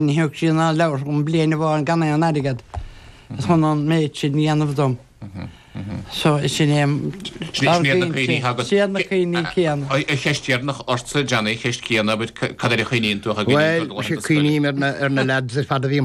Ní heag sína leir go bliana bh an gan an aigad chun an méid sin níanamh dom. So is sin Sníadna chéí céan. cheisttearnach orsa Johnny cheist céanana bud cadidir chuoíonn tú Well, sé cuoíim ar na lad fad a bhí